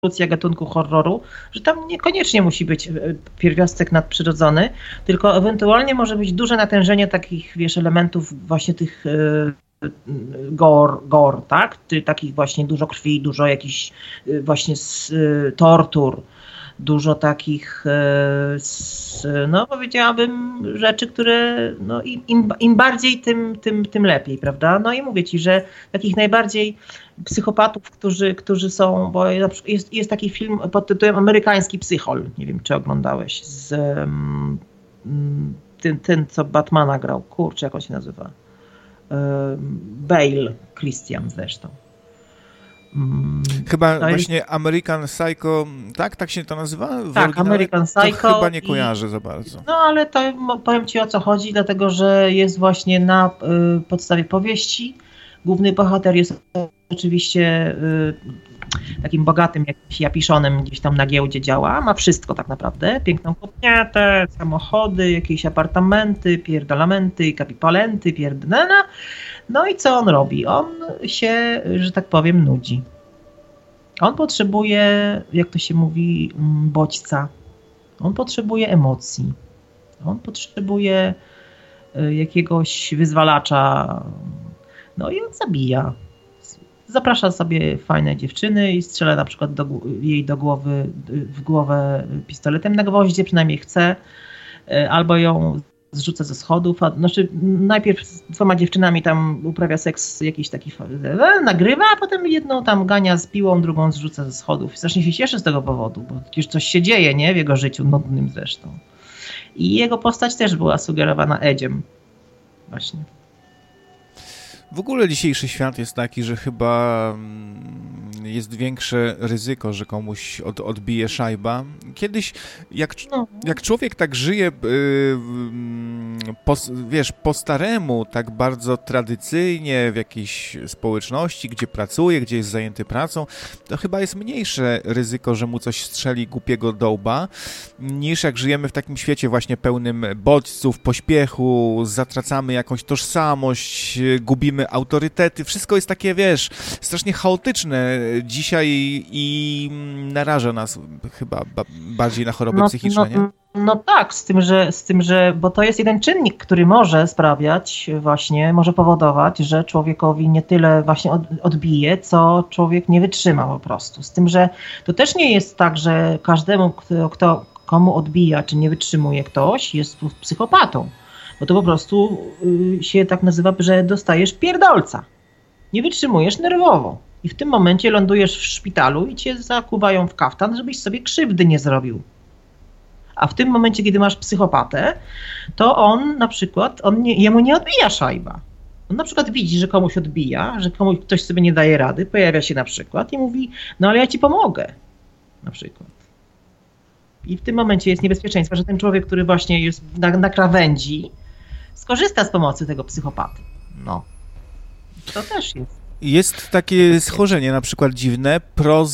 ewolucja gatunku horroru, że tam niekoniecznie musi być pierwiastek nadprzyrodzony, tylko ewentualnie może być duże natężenie takich, wiesz, elementów właśnie tych gore, tak? Takich właśnie dużo krwi, dużo jakichś właśnie tortur, dużo takich, no powiedziałabym, rzeczy, które no, im bardziej, tym lepiej, prawda? No i mówię ci, że takich najbardziej psychopatów, którzy są, bo jest taki film pod tytułem Amerykański Psychol, nie wiem, czy oglądałeś, z tym, co Batmana grał, kurczę, jak on się nazywa? Bale, Christian zresztą. Chyba właśnie American Psycho, tak? Tak się to nazywa? Tak, American Psycho. To chyba nie kojarzę za bardzo. No ale to powiem ci, o co chodzi, dlatego że jest właśnie na podstawie powieści. Główny bohater jest oczywiście takim bogatym jakimś japiszonem, gdzieś tam na giełdzie działa, ma wszystko tak naprawdę, piękną kopniatę, samochody, jakieś apartamenty, pierdolamenty, kapipalenty, pierdolena. No i co on robi? On się, że tak powiem, nudzi. On potrzebuje, jak to się mówi, bodźca. On potrzebuje emocji. On potrzebuje jakiegoś wyzwalacza. No i on zabija. Zaprasza sobie fajne dziewczyny i strzela na przykład jej w głowę pistoletem na gwoździe, przynajmniej chce, albo ją zrzuca ze schodów, znaczy najpierw z 2 dziewczynami tam uprawia seks jakiś taki, nagrywa, a potem jedną tam gania z piłą, drugą zrzuca ze schodów. Strasznie się cieszy z tego powodu, bo przecież coś się dzieje, nie? W jego życiu, nudnym zresztą. I jego postać też była sugerowana Edziem. Właśnie. W ogóle dzisiejszy świat jest taki, że chyba jest większe ryzyko, że komuś odbije szajba. Kiedyś, jak człowiek tak żyje, po staremu, tak bardzo tradycyjnie w jakiejś społeczności, gdzie pracuje, gdzie jest zajęty pracą, to chyba jest mniejsze ryzyko, że mu coś strzeli głupiego do łba, niż jak żyjemy w takim świecie właśnie pełnym bodźców, pośpiechu, zatracamy jakąś tożsamość, gubimy autorytety, wszystko jest takie, wiesz, strasznie chaotyczne dzisiaj i naraża nas chyba bardziej na choroby psychiczne, nie? No tak, z tym, że, bo to jest jeden czynnik, który może sprawiać właśnie, może powodować, że człowiekowi nie tyle właśnie odbije, co człowiek nie wytrzyma po prostu. Z tym, że to też nie jest tak, że każdemu, komu odbija, czy nie wytrzymuje ktoś, jest psychopatą. Bo to po prostu się tak nazywa, że dostajesz pierdolca. Nie wytrzymujesz nerwowo. I w tym momencie lądujesz w szpitalu i cię zakuwają w kaftan, żebyś sobie krzywdy nie zrobił. A w tym momencie, kiedy masz psychopatę, to on na przykład, jemu nie odbija szajba. On na przykład widzi, że komuś odbija, że ktoś sobie nie daje rady, pojawia się na przykład i mówi, no ale ja ci pomogę. Na przykład. I w tym momencie jest niebezpieczeństwo, że ten człowiek, który właśnie jest na krawędzi, skorzysta z pomocy tego psychopaty. No. To też jest. Jest takie schorzenie na przykład dziwne,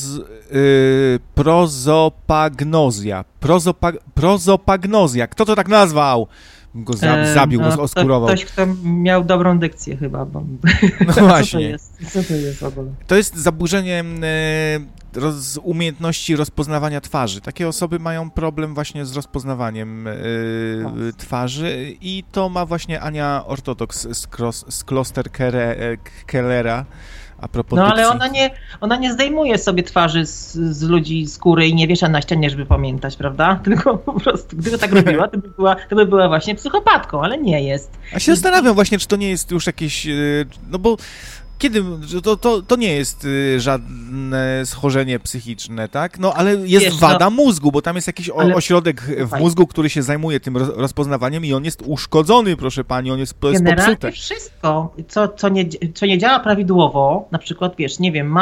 prozopagnozja. Prozopagnozja. Kto to tak nazwał? Go zabił, go oskurował. Ktoś, kto miał dobrą dykcję chyba. Bo... No właśnie. Co to jest w ogóle? To jest zaburzenie umiejętności rozpoznawania twarzy. Takie osoby mają problem właśnie z rozpoznawaniem twarzy i to ma właśnie Ania Ortodoks z Kloster Kellera. A propos no ale ona nie zdejmuje sobie twarzy z ludzi skóry i nie wiesza na ścianie, żeby pamiętać, prawda? Tylko po prostu, gdyby tak robiła, to by była właśnie psychopatką, ale nie jest. A się zastanawiam właśnie, czy to nie jest już jakieś, no bo kiedy, to nie jest żadne schorzenie psychiczne, tak? No ale jest wada mózgu, bo tam jest jakiś ośrodek w mózgu, który się zajmuje tym rozpoznawaniem i on jest uszkodzony, proszę pani, to jest popsute. Wszystko, co nie działa prawidłowo, na przykład, wiesz, nie wiem,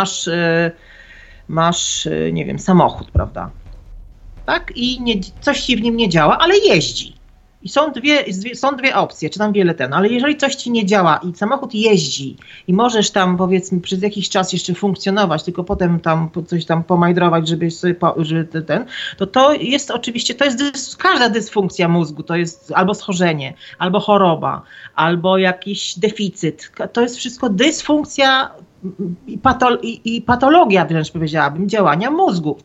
masz nie wiem, samochód, prawda? Tak? I coś ci w nim nie działa, ale jeździ. I są dwie opcje, czy tam wiele ale jeżeli coś ci nie działa i samochód jeździ i możesz tam powiedzmy przez jakiś czas jeszcze funkcjonować, tylko potem tam coś tam pomajdrować, żeby sobie, to jest oczywiście, każda dysfunkcja mózgu, to jest albo schorzenie, albo choroba, albo jakiś deficyt. To jest wszystko dysfunkcja i patologia, wręcz powiedziałabym, działania mózgu.